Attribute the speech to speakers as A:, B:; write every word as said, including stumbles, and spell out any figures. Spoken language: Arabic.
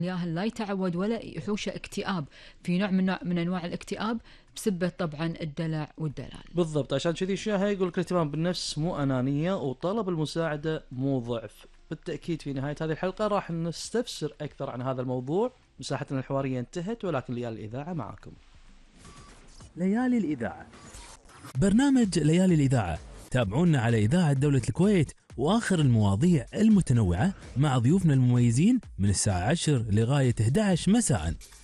A: الياهل لا يتعود ولا يحوشه اكتئاب، في نوع من نوع من انواع الاكتئاب بسبه طبعا الدلع والدلال.
B: بالضبط، عشان كذي الشاهي يقول لك الاهتمام بالنفس مو انانيه، وطلب المساعده مو ضعف. بالتاكيد في نهايه هذه الحلقه راح نستفسر اكثر عن هذا الموضوع. مساحتنا الحواريه انتهت، ولكن ليالي الاذاعه معاكم.
C: ليالي الإذاعة، برنامج ليالي الإذاعة. تابعونا على إذاعة دولة الكويت، وآخر المواضيع المتنوعة مع ضيوفنا المميزين من الساعة عشر لغاية إحدى عشر مساءً.